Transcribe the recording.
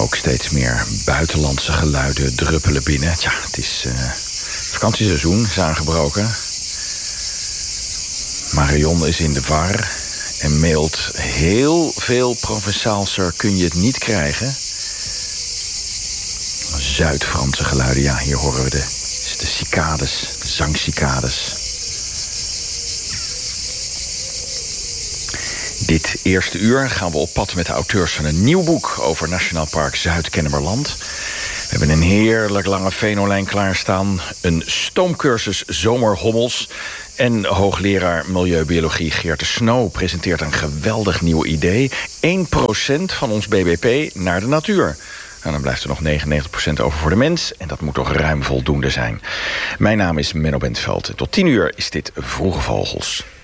Ook steeds meer buitenlandse geluiden druppelen binnen. Tja, het is vakantieseizoen, is aangebroken. Marion is in de war en mailt heel veel Provençaalser kun je het niet krijgen. Zuid-Franse geluiden, ja, hier horen we de cicades, de zangcicades. Dit eerste uur gaan we op pad met de auteurs van een nieuw boek over Nationaal Park Zuid-Kennemerland. We hebben een heerlijk lange venolijn klaarstaan, een stoomcursus zomerhommels en hoogleraar milieubiologie Geert de Snoo presenteert een geweldig nieuw idee. 1% van ons BBP naar de natuur. Nou, dan blijft er nog 99% over voor de mens en dat moet toch ruim voldoende zijn. Mijn naam is Menno Bentveld. Tot 10 uur is dit Vroege Vogels.